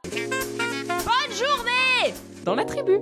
Bonne journée! Dans la tribu.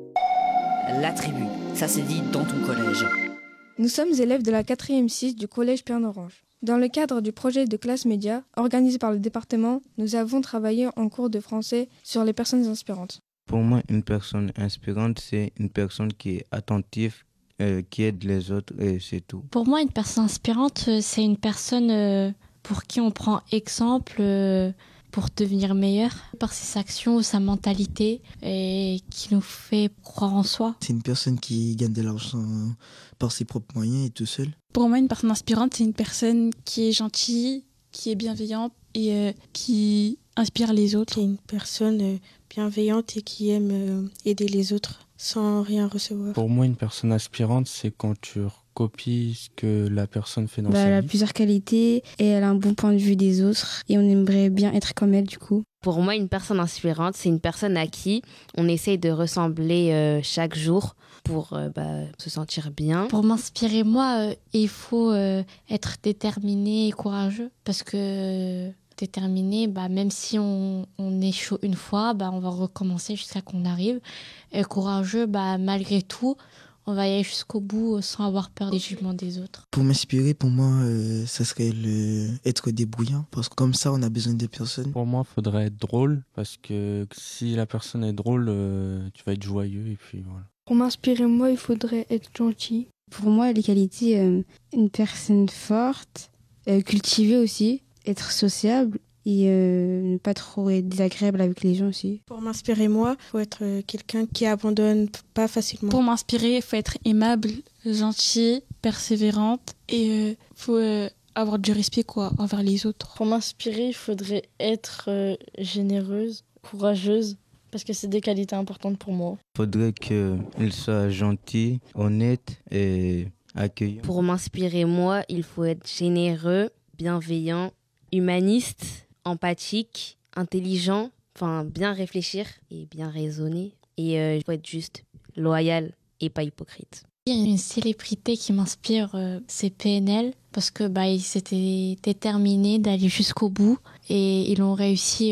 La tribu, ça se dit dans ton collège. Nous sommes élèves de la 4e 6 du collège Pierre-Orange. Dans le cadre du projet de classe média, organisé par le département, nous avons travaillé en cours de français sur les personnes inspirantes. Pour moi, une personne inspirante, c'est une personne qui est attentive, qui aide les autres et c'est tout. Pour moi, une personne inspirante, c'est une personne pour qui on prend exemple pour devenir meilleur par ses actions ou sa mentalité et qui nous fait croire en soi. C'est une personne qui gagne de l'argent par ses propres moyens et tout seul. Pour moi, une personne inspirante, c'est une personne qui est gentille, qui est bienveillante et qui inspire les autres. C'est une personne bienveillante et qui aime aider les autres sans rien recevoir. Pour moi, une personne inspirante, c'est quand tu recopies ce que la personne fait dans sa vie. Elle a plusieurs qualités et elle a un bon point de vue des autres et on aimerait bien être comme elle du coup. Pour moi, une personne inspirante, c'est une personne à qui on essaye de ressembler chaque jour pour se sentir bien. Pour m'inspirer, moi, il faut être déterminé et courageux parce que déterminé, même si on échoue une fois, on va recommencer jusqu'à qu'on arrive. Et courageux, malgré tout, on va y aller jusqu'au bout sans avoir peur des jugements des autres. Pour m'inspirer, pour moi, ça serait être débrouillant parce que comme ça, on a besoin des personnes. Pour moi, il faudrait être drôle parce que si la personne est drôle, tu vas être joyeux et puis voilà. Pour m'inspirer, moi, il faudrait être gentil. Pour moi, les qualités, une personne forte, cultivée aussi, être sociable et ne pas trop être désagréable avec les gens aussi. Pour m'inspirer, moi, il faut être quelqu'un qui abandonne pas facilement. Pour m'inspirer, il faut être aimable, gentil, persévérante et faut avoir du respect envers les autres. Pour m'inspirer, il faudrait être généreuse, courageuse, parce que c'est des qualités importantes pour moi. Il faudrait qu'il soit gentil, honnête et accueillant. Pour m'inspirer, moi, il faut être généreux, bienveillant, humaniste, empathique, intelligent, bien réfléchir et bien raisonner. Et il faut être juste loyal et pas hypocrite. Il y a une célébrité qui m'inspire, c'est PNL, parce que ils s'étaient déterminés d'aller jusqu'au bout et ils ont réussi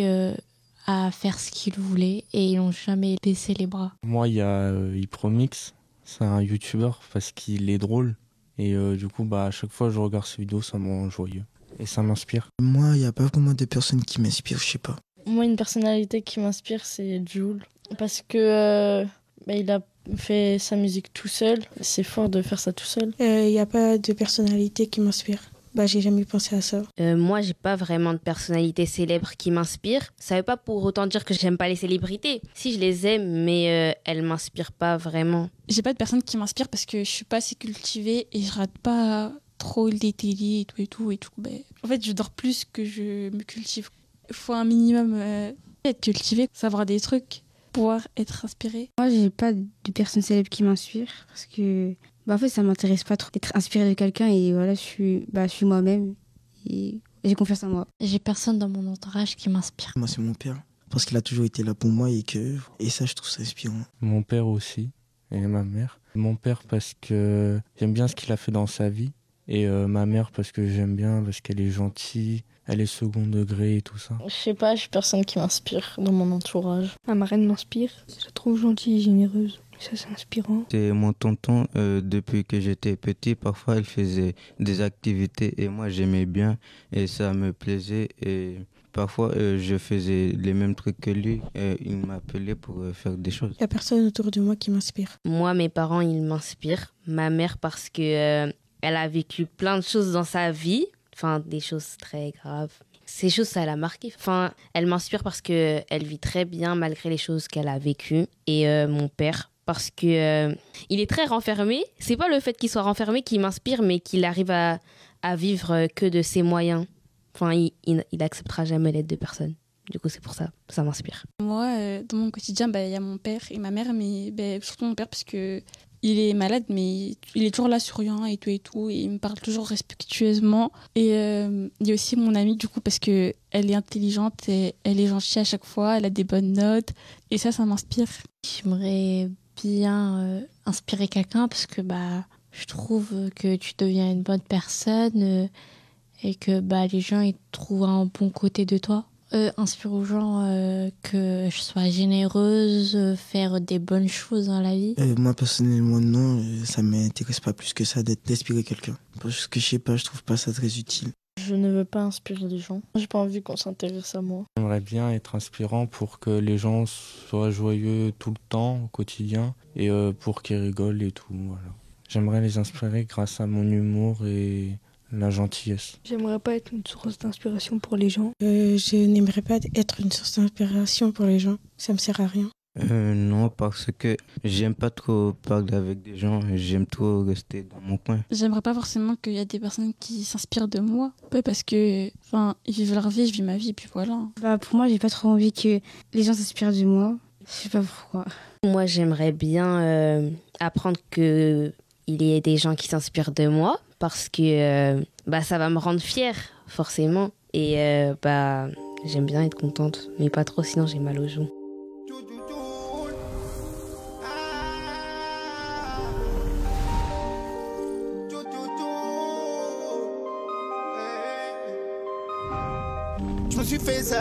à faire ce qu'ils voulaient et ils n'ont jamais baissé les bras. Moi, il y a Hypromix, c'est un youtubeur parce qu'il est drôle et du coup, à chaque fois que je regarde ses vidéos, ça me rend joyeux. Et ça m'inspire. Moi, il n'y a pas vraiment de personnes qui m'inspirent, je sais pas. Moi, une personnalité qui m'inspire, c'est Jul. Parce que il a fait sa musique tout seul. C'est fort de faire ça tout seul. Il n'y a pas de personnalité qui m'inspire. J'ai jamais pensé à ça. Moi, j'ai pas vraiment de personnalité célèbre qui m'inspire. Ça veut pas pour autant dire que j'aime pas les célébrités. Si, je les aime, mais elles m'inspirent pas vraiment. J'ai pas de personne qui m'inspire parce que je suis pas assez cultivée et je rate pas trop les télés et tout. En fait, je dors plus que je me cultive. Il faut un minimum être cultivé, savoir des trucs, pouvoir être inspiré. Moi, j'ai pas de personne célèbre qui m'inspire parce que en fait, ça m'intéresse pas trop d'être inspirée de quelqu'un et voilà, je suis moi-même et j'ai confiance en moi. J'ai personne dans mon entourage qui m'inspire. Moi, c'est mon père parce qu'il a toujours été là pour moi et ça, je trouve ça inspirant. Mon père aussi et ma mère. Mon père parce que j'aime bien ce qu'il a fait dans sa vie. Et ma mère parce que j'aime bien, parce qu'elle est gentille, elle est second degré et tout ça. Je sais pas, j'ai personne qui m'inspire dans mon entourage. Ma marraine m'inspire, je la trouve gentille et généreuse. Ça, c'est inspirant. C'est mon tonton, depuis que j'étais petit, parfois il faisait des activités et moi j'aimais bien et ça me plaisait. Et parfois je faisais les mêmes trucs que lui et il m'appelait pour faire des choses. Il n'y a personne autour de moi qui m'inspire. Moi, mes parents, ils m'inspirent. Ma mère parce que elle a vécu plein de choses dans sa vie, des choses très graves. Ces choses, ça l'a marquée. Elle m'inspire parce qu'elle vit très bien malgré les choses qu'elle a vécues. Et mon père, parce que il est très renfermé. C'est pas le fait qu'il soit renfermé qui m'inspire, mais qu'il arrive à vivre que de ses moyens. Il acceptera jamais l'aide de personne. Du coup, c'est pour ça, ça m'inspire. Moi, dans mon quotidien, il y a mon père et ma mère, mais surtout mon père parce que il est malade, mais il est toujours là souriant et tout, et il me parle toujours respectueusement. Et il y a aussi mon amie, du coup, parce qu'elle est intelligente et elle est gentille à chaque fois, elle a des bonnes notes, et ça m'inspire. J'aimerais bien inspirer quelqu'un parce que je trouve que tu deviens une bonne personne et que les gens ils trouvent un bon côté de toi inspirer aux gens que je sois généreuse, faire des bonnes choses dans la vie. Moi, personnellement, non. Ça m'intéresse pas plus que ça d'inspirer quelqu'un. Parce que je sais pas, je trouve pas ça très utile. Je ne veux pas inspirer les gens. J'ai pas envie qu'on s'intéresse à moi. J'aimerais bien être inspirant pour que les gens soient joyeux tout le temps, au quotidien, et pour qu'ils rigolent et tout. Voilà. J'aimerais les inspirer grâce à mon humour et la gentillesse. J'aimerais pas être une source d'inspiration pour les gens. Je n'aimerais pas être une source d'inspiration pour les gens. Ça me sert à rien. Non, parce que j'aime pas trop parler avec des gens, j'aime trop rester dans mon coin. J'aimerais pas forcément qu'il y ait des personnes qui s'inspirent de moi, parce que, ils vivent leur vie, je vis ma vie, et puis voilà. Pour moi, j'ai pas trop envie que les gens s'inspirent de moi. Je sais pas pourquoi. Moi, j'aimerais bien apprendre qu'il y ait des gens qui s'inspirent de moi, parce que ça va me rendre fière, forcément. Et j'aime bien être contente, mais pas trop, sinon j'ai mal aux joues. Je me suis fait ça.